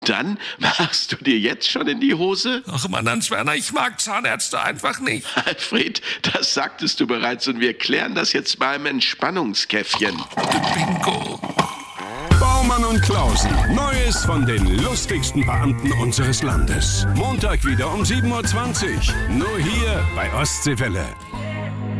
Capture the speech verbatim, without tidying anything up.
Dann machst du dir jetzt schon in die Hose? Ach Mann, Hans-Werner, ich mag Zahnärzte einfach nicht. Alfred, das sagtest du bereits und wir klären das jetzt mal im Entspannungskäffchen. Bingo. Baumann und Klausen. Neues von den lustigsten Beamten unseres Landes. Montag wieder um sieben Uhr zwanzig. Nur hier bei Ostseewelle.